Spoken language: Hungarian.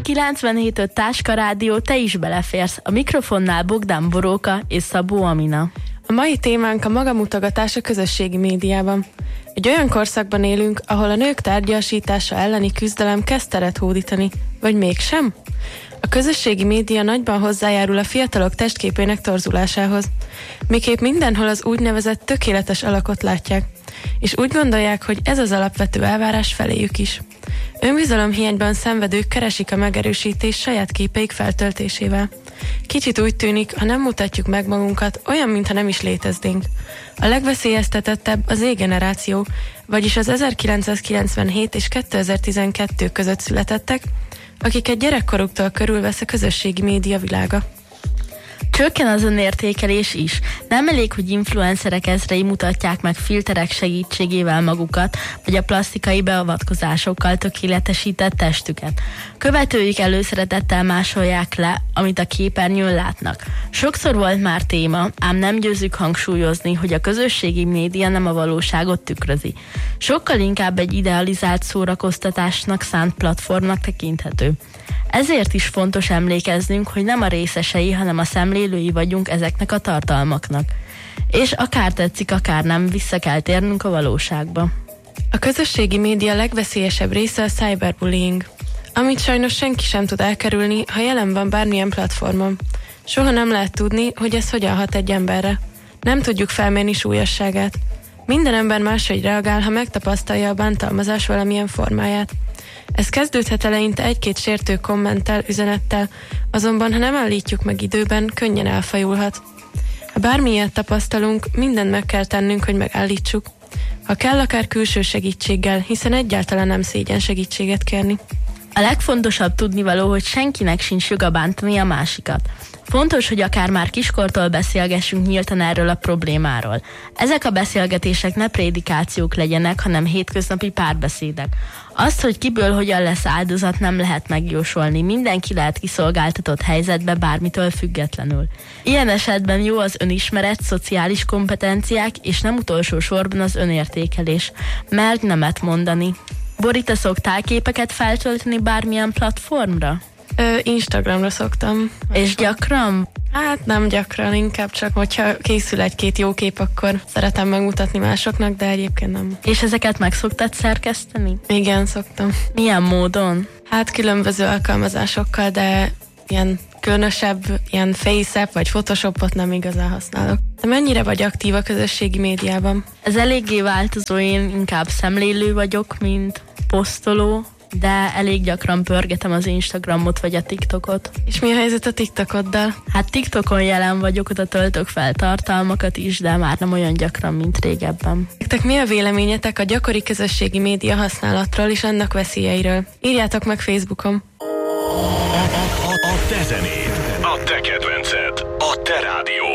97.5 Táska Rádió, te is beleférsz. A mikrofonnál Bogdán Boróka és Szabó Amina. A mai témánk a magamutogatás a közösségi médiában. Egy olyan korszakban élünk, ahol a nők tárgyasítása elleni küzdelem kezd teret hódítani, vagy mégsem? A közösségi média nagyban hozzájárul a fiatalok testképének torzulásához. Miképp mindenhol az úgynevezett tökéletes alakot látják, és úgy gondolják, hogy ez az alapvető elvárás feléjük is. Önbizalomhiányban szenvedők keresik a megerősítést saját képeik feltöltésével. Kicsit úgy tűnik, ha nem mutatjuk meg magunkat, olyan, mintha nem is léteznénk. A legveszélyeztetettebb az Z-generáció, vagyis az 1997 és 2012 között születettek, akiket gyerekkoruktól körülvesz a közösségi média világa. Csökken az önértékelés is. Nem elég, hogy influencerek ezrei mutatják meg filterek segítségével magukat, vagy a plastikai beavatkozásokkal tökéletesített testüket. Követőik előszeretettel másolják le, amit a képernyőn látnak. Sokszor volt már téma, ám nem győzzük hangsúlyozni, hogy a közösségi média nem a valóságot tükrözi. Sokkal inkább egy idealizált szórakoztatásnak szánt platformnak tekinthető. Ezért is fontos emlékeznünk, hogy nem a részesei, hanem a szemlélői vagyunk ezeknek a tartalmaknak. És akár tetszik, akár nem, vissza kell térnünk a valóságba. A közösségi média legveszélyesebb része a cyberbullying, amit sajnos senki sem tud elkerülni, ha jelen van bármilyen platformon. Soha nem lehet tudni, hogy ez hogyan hat egy emberre. Nem tudjuk felmérni súlyosságát. Minden ember máshogy reagál, ha megtapasztalja a bántalmazás valamilyen formáját. Ez kezdődhet eleinte egy-két sértő kommenttel, üzenettel, azonban ha nem állítjuk meg időben, könnyen elfajulhat. Ha bármilyet tapasztalunk, mindent meg kell tennünk, hogy megállítsuk. Ha kell, akár külső segítséggel, hiszen egyáltalán nem szégyen segítséget kérni. A legfontosabb tudnivaló, hogy senkinek sincs joga bántani a másikat. Fontos, hogy akár már kiskortól beszélgessünk nyíltan erről a problémáról. Ezek a beszélgetések ne prédikációk legyenek, hanem hétköznapi párbeszédek. Azt, hogy kiből hogyan lesz áldozat, nem lehet megjósolni. Mindenki lehet kiszolgáltatott helyzetbe bármitől függetlenül. Ilyen esetben jó az önismeret, szociális kompetenciák, és nem utolsó sorban az önértékelés. Mert nemet mondani. Bori, te szoktál képeket feltölteni bármilyen platformra? Instagramra szoktam. És gyakran? Hát nem gyakran, inkább csak, hogyha készül egy-két jó kép, akkor szeretem megmutatni másoknak, de egyébként nem. És ezeket meg szoktad szerkeszteni? Igen, szoktam. Milyen módon? Hát különböző alkalmazásokkal, de ilyen különösebb, ilyen FaceApp vagy Photoshopot nem igazán használok. De mennyire vagy aktív a közösségi médiában? Ez eléggé változó, én inkább szemlélő vagyok, mint posztoló, de elég gyakran pörgetem az Instagramot vagy a TikTokot. És mi a helyzet a TikTokoddal? Hát TikTokon jelen vagyok, oda töltök fel tartalmakat is, de már nem olyan gyakran, mint régebben. Nektek mi a véleményetek a gyakori közösségi média használatról és annak veszélyeiről? Írjátok meg Facebookon. A te zenéd, a te kedvenced, a te rádiód.